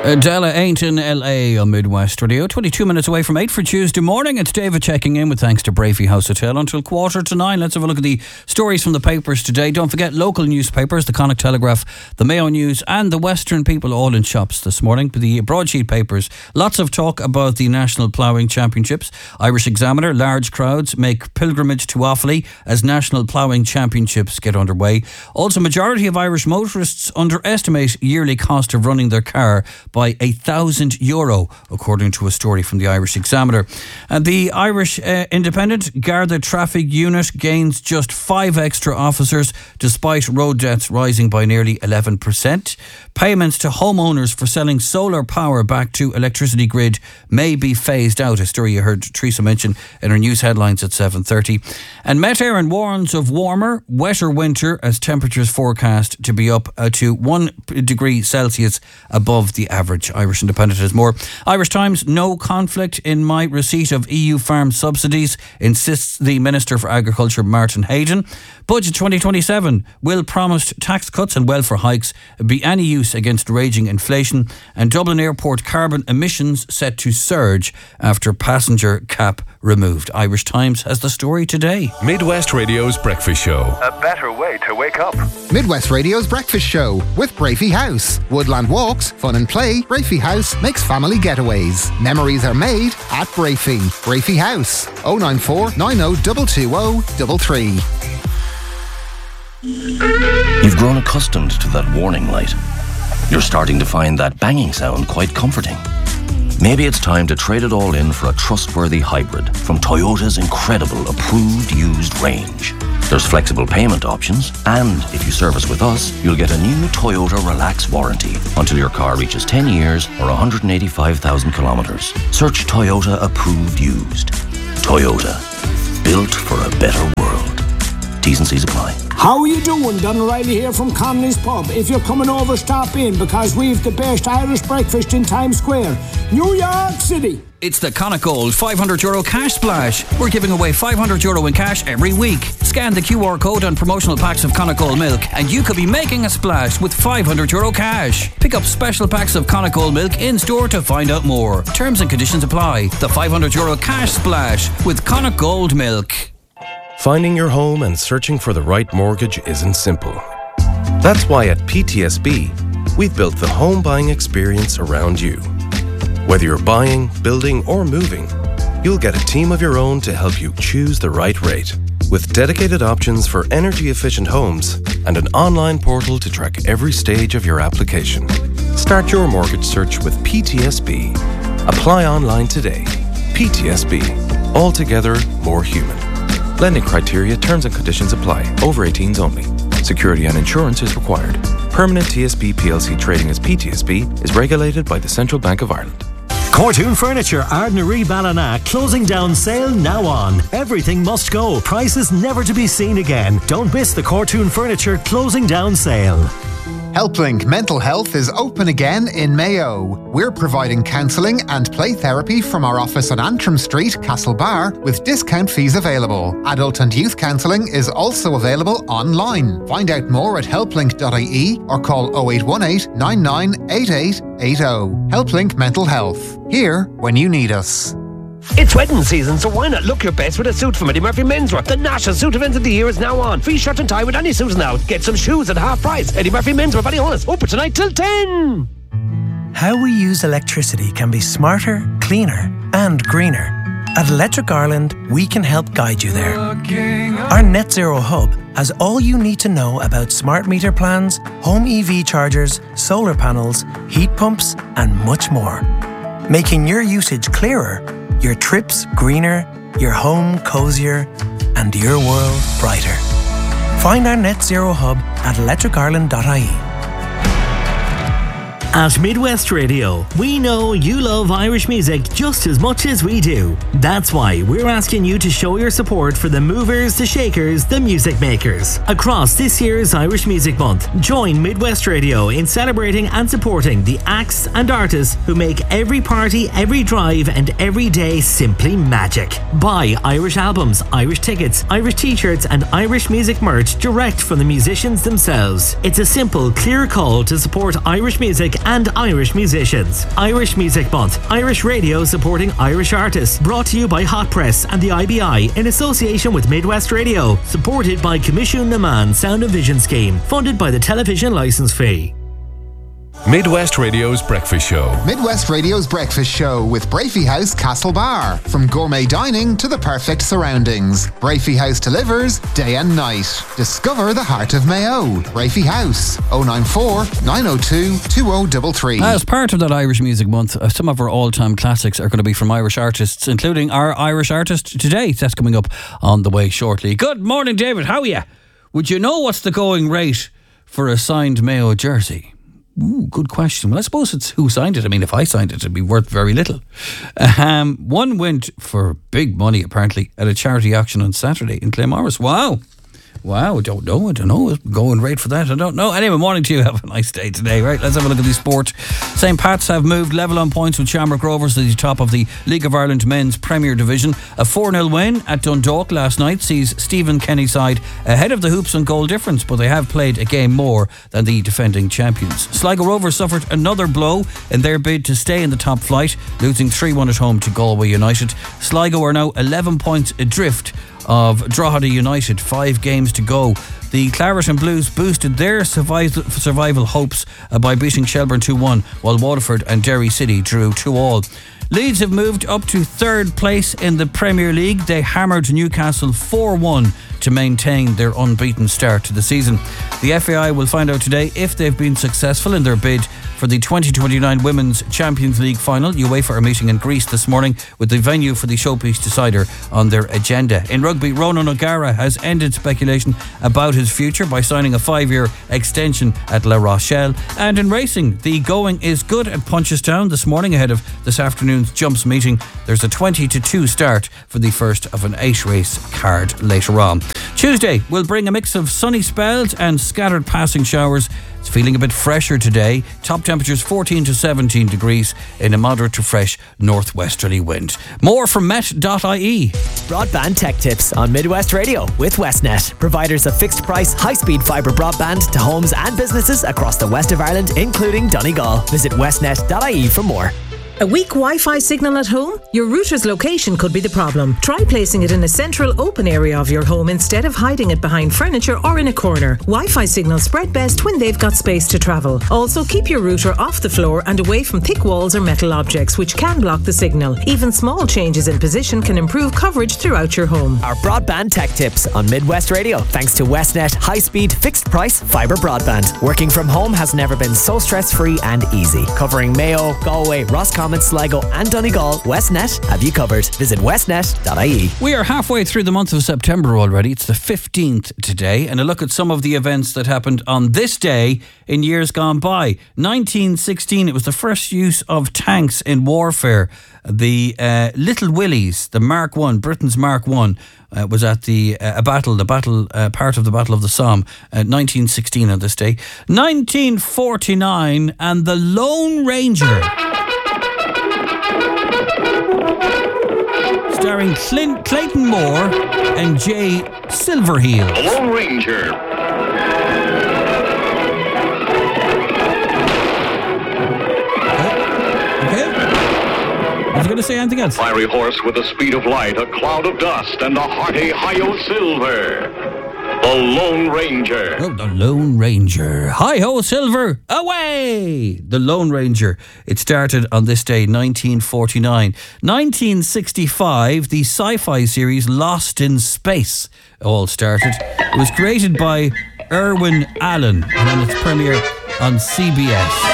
Della ain't in LA on Midwest Radio. 22 minutes away from 8 for Tuesday morning. It's David checking in with thanks to Brafey House Hotel until 8:45. Let's have a look at the stories from the papers today. Don't forget local newspapers, the Connacht Telegraph, the Mayo News and the Western People all in shops this morning. The broadsheet papers, lots of talk about the National Ploughing Championships. Irish Examiner, large crowds make pilgrimage to Offaly as National Ploughing Championships get underway. Also, majority of Irish motorists underestimate yearly cost of running their car by €1,000, according to a story from the Irish Examiner. And the Irish Independent, Garda Traffic Unit gains just 5 extra officers despite road deaths rising by nearly 11%. Payments to homeowners for selling solar power back to electricity grid may be phased out, a story you heard Teresa mention in her news headlines at 7:30. And Met Éireann warns of warmer, wetter winter as temperatures forecast to be up to 1 degree Celsius above the average. Irish Independent has more. Irish Times, no conflict in my receipt of EU farm subsidies, insists the Minister for Agriculture Martin Hayden. Budget 2027 will promised tax cuts and welfare hikes be any use against raging inflation. And Dublin Airport carbon emissions set to surge after passenger cap removed. Irish Times has the story today. Midwest Radio's Breakfast Show. A better way to wake up. Midwest Radio's Breakfast Show with Brafey House. Woodland walks, fun and play. Brafey House makes family getaways. Memories are made at Brafey. Brafey House. 094 90 220 33. You've grown accustomed to that warning light. You're starting to find that banging sound quite comforting. Maybe it's time to trade it all in for a trustworthy hybrid from Toyota's incredible approved used range. There's flexible payment options, and if you service with us, you'll get a new Toyota Relax warranty until your car reaches 10 years or 185,000 kilometres. Search Toyota approved used. Toyota, built for a better world. T's and C's apply. How are you doing? Don O'Reilly here from Connolly's Pub. If you're coming over, stop in because we've the best Irish breakfast in Times Square, New York City. It's the Connacht Gold €500 cash splash. We're giving away €500 in cash every week. Scan the QR code on promotional packs of Connacht Gold milk and you could be making a splash with €500 cash. Pick up special packs of Connacht Gold milk in store to find out more. Terms and conditions apply. The €500 cash splash with Connacht Gold milk. Finding your home and searching for the right mortgage isn't simple. That's why at PTSB, we've built the home buying experience around you. Whether you're buying, building, or moving, you'll get a team of your own to help you choose the right rate. With dedicated options for energy-efficient homes and an online portal to track every stage of your application. Start your mortgage search with PTSB. Apply online today. PTSB. Altogether more human. Lending criteria, terms and conditions apply. Over 18s only. Security and insurance is required. Permanent TSB PLC trading as PTSB is regulated by the Central Bank of Ireland. Cortoon Furniture, Ardnary Ballina, closing down sale now on. Everything must go. Prices never to be seen again. Don't miss the Cortoon Furniture closing down sale. HelpLink Mental Health is open again in Mayo. We're providing counselling and play therapy from our office on Antrim Street, Castlebar, with discount fees available. Adult and youth counselling is also available online. Find out more at helplink.ie or call 0818 998880. HelpLink Mental Health. Here when you need us. It's wedding season, so why not look your best with a suit from Eddie Murphy Menswear? The national suit event of the year is now on. Free shirt and tie with any suit now. Get some shoes at half price. Eddie Murphy Menswear, very honest. Open tonight till 10. How we use electricity can be smarter, cleaner and greener. At Electric Ireland, we can help guide you there. Our Net Zero Hub has all you need to know about smart meter plans, home EV chargers, solar panels, heat pumps and much more. Making your usage clearer, your trips greener, your home cozier, and your world brighter. Find our Net Zero Hub at electricireland.ie. At Midwest Radio, we know you love Irish music just as much as we do. That's why we're asking you to show your support for the movers, the shakers, the music makers. Across this year's Irish Music Month, join Midwest Radio in celebrating and supporting the acts and artists who make every party, every drive and every day simply magic. Buy Irish albums, Irish tickets, Irish t-shirts and Irish music merch direct from the musicians themselves. It's a simple, clear call to support Irish music and Irish musicians. Irish Music Month. Irish Radio supporting Irish artists. Brought to you by Hot Press and the IBI in association with Midwest Radio. Supported by Commission Naman Sound and Vision Scheme. Funded by the television licence fee. Midwest Radio's Breakfast Show. Midwest Radio's Breakfast Show with Brafey House Castlebar. From gourmet dining to the perfect surroundings, Brafey House delivers day and night. Discover the heart of Mayo. Brafey House, 094 902 2033. As part of that Irish Music Month, some of our all-time classics are going to be from Irish artists, including our Irish artist today. That's coming up on the way shortly. Good morning, David. How are you? Would you know what's the going rate for a signed Mayo jersey? Ooh, good question. Well, I suppose it's who signed it. I mean, if I signed it, it'd be worth very little. One went for big money, apparently, at a charity auction on Saturday in Claremorris. Wow. I don't know. Going rate for that, I don't know. Anyway, morning to you. Have a nice day today, right? Let's have a look at the sport. St. Pat's have moved level on points with Shamrock Rovers at the top of the League of Ireland Men's Premier Division. A 4-0 win at Dundalk last night sees Stephen Kenny's side ahead of the hoops on goal difference, but they have played a game more than the defending champions. Sligo Rovers suffered another blow in their bid to stay in the top flight, losing 3-1 at home to Galway United. Sligo are now 11 points adrift of Drogheda United, 5 games to go. The Claret and Blues boosted their survival hopes by beating Shelbourne 2-1, while Waterford and Derry City drew 2-2. Leeds have moved up to 3rd place in the Premier League. They hammered Newcastle 4-1 to maintain their unbeaten start to the season. The FAI will find out today if they've been successful in their bid for the 2029 Women's Champions League final. UEFA are meeting in Greece this morning with the venue for the showpiece decider on their agenda. In rugby, Ronan O'Gara has ended speculation about his future by signing a 5-year extension at La Rochelle. And in racing, the going is good at Punchestown this morning ahead of this afternoon's jumps meeting. There's a 20-2 start for the first of an 8-race card later on. Tuesday will bring a mix of sunny spells and scattered passing showers. It's feeling a bit fresher today. Top temperatures 14 to 17 degrees in a moderate to fresh northwesterly wind. More from Met.ie. Broadband tech tips on Midwest Radio with Westnet. Providers of fixed price, high-speed fibre broadband to homes and businesses across the west of Ireland, including Donegal. Visit westnet.ie for more. A weak Wi-Fi signal at home? Your router's location could be the problem. Try placing it in a central open area of your home instead of hiding it behind furniture or in a corner. Wi-Fi signals spread best when they've got space to travel. Also, keep your router off the floor and away from thick walls or metal objects, which can block the signal. Even small changes in position can improve coverage throughout your home. Our broadband tech tips on Midwest Radio, thanks to Westnet high-speed, fixed-price fibre broadband. Working from home has never been so stress-free and easy. Covering Mayo, Galway, Roscommon, Sligo and Donegal, Westnet have you covered. Visit westnet.ie. We are halfway through the month of September already. It's the 15th today, and a look at some of the events that happened on this day in years gone by. 1916, it was the first use of tanks in warfare. The Little Willies, the Mark I, Britain's Mark I, was at the part of the Battle of the Somme, 1916 on this day. 1949, and the Lone Ranger, starring Clayton Moore and Jay Silverheels. The Lone Ranger. Okay. Was you going to say anything else? Fiery horse with the speed of light, a cloud of dust, and a hearty Hi-Yo Silver. The Lone Ranger. Oh, the Lone Ranger. Hi-Ho Silver, away! The Lone Ranger. It started on this day, 1949. 1965, the sci-fi series Lost in Space all started. It was created by Irwin Allen and on its premiere on CBS.